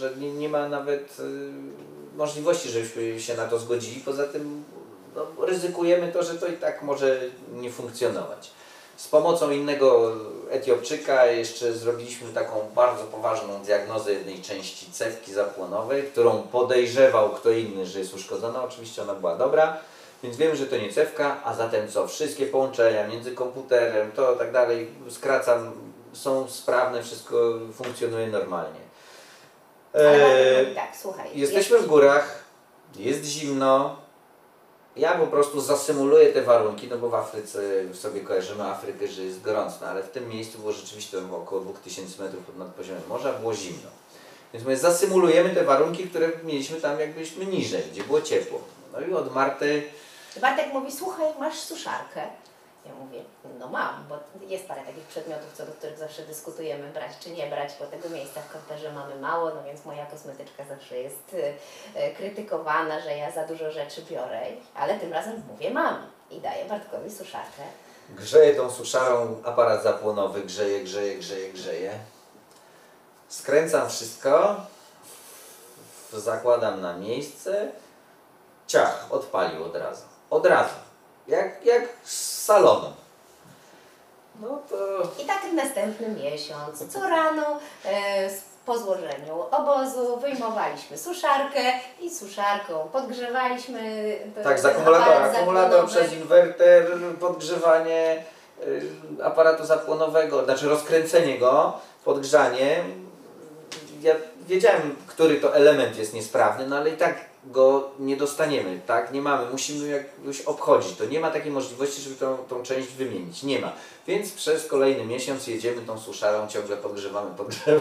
że nie ma nawet możliwości, żebyśmy się na to zgodzili. Poza tym no, ryzykujemy to, że to i tak może nie funkcjonować. Z pomocą innego Etiopczyka jeszcze zrobiliśmy taką bardzo poważną diagnozę jednej części cewki zapłonowej, którą podejrzewał kto inny, że jest uszkodzona. Oczywiście ona była dobra, więc wiemy, że to nie cewka, a zatem co? Wszystkie połączenia między komputerem, to tak dalej, skracam, są sprawne, wszystko funkcjonuje normalnie. Tak, słuchaj. Jesteśmy w górach, jest zimno. Ja po prostu zasymuluję te warunki, no bo w Afryce sobie kojarzymy Afrykę, że jest gorąco, no ale w tym miejscu było rzeczywiście około 2000 metrów pod poziomem morza, było zimno. Więc my zasymulujemy te warunki, które mieliśmy tam jak byliśmy niżej, gdzie było ciepło. No i od Marty... Bartek mówi, słuchaj, masz suszarkę? Ja mówię, no mam, bo jest parę takich przedmiotów, co do których zawsze dyskutujemy, brać czy nie brać, bo tego miejsca w kamperze mamy mało, no więc moja kosmetyczka zawsze jest krytykowana, że ja za dużo rzeczy biorę, ale tym razem mówię, mam i daję Bartkowi suszarkę. Grzeję tą suszarą, aparat zapłonowy, grzeje. Skręcam wszystko, zakładam na miejsce, ciach, odpalił od razu. Od razu. Jak z salonu. No to... I tak następny miesiąc, co rano po złożeniu obozu wyjmowaliśmy suszarkę i suszarką podgrzewaliśmy tak, z akumulator przez inwerter, podgrzewanie aparatu zapłonowego, znaczy rozkręcenie go, podgrzanie. Ja wiedziałem, który to element jest niesprawny, no ale i tak go nie dostaniemy, tak? Nie mamy, musimy jakoś obchodzić. To nie ma takiej możliwości, żeby tą część wymienić. Nie ma. Więc przez kolejny miesiąc jedziemy tą suszarą, ciągle podgrzewamy.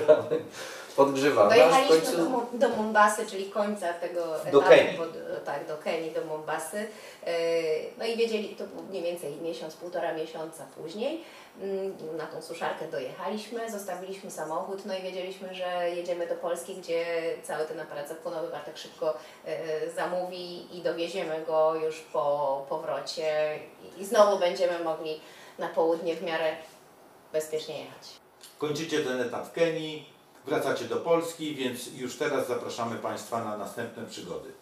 Dojechaliśmy do Mombasy, czyli końca tego etapu. Do Kenii. Tak, do Kenii, do Mombasy. No i wiedzieli, to był mniej więcej miesiąc, półtora miesiąca później. Na tą suszarkę dojechaliśmy, zostawiliśmy samochód, no i wiedzieliśmy, że jedziemy do Polski, gdzie cały ten aparat zapłonowy Bartek szybko zamówi i dowieziemy go już po powrocie i znowu będziemy mogli na południe w miarę bezpiecznie jechać. Kończycie ten etap w Kenii, wracacie do Polski, więc już teraz zapraszamy Państwa na następne przygody.